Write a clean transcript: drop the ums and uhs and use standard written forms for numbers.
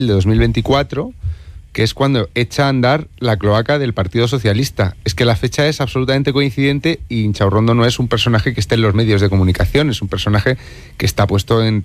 de 2024, que es cuando echa a andar la cloaca del Partido Socialista. Es que la fecha es absolutamente coincidente y Inchaurrondo no es un personaje que esté en los medios de comunicación, es un personaje que está puesto en